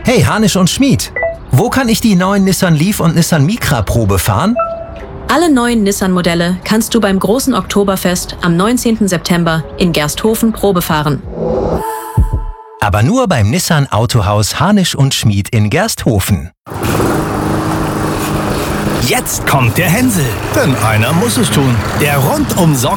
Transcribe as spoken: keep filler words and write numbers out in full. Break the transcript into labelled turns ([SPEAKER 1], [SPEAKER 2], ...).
[SPEAKER 1] Hey, Hanisch und Schmid, wo kann ich die neuen Nissan Leaf und Nissan Micra Probe fahren?
[SPEAKER 2] Alle neuen Nissan-Modelle kannst du beim großen Oktoberfest am neunzehnten September in Gersthofen Probe fahren.
[SPEAKER 1] Aber nur beim Nissan Autohaus Hanisch und Schmid in Gersthofen.
[SPEAKER 3] Jetzt kommt der Hänsel, denn einer muss es tun. Der rundum